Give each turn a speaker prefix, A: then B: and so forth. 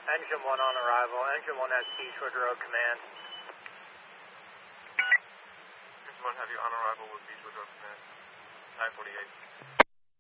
A: Engine 1 on arrival. Engine 1 has Beachwood Road Command.
B: Engine 1 have you on arrival with Beachwood Road Command. 948.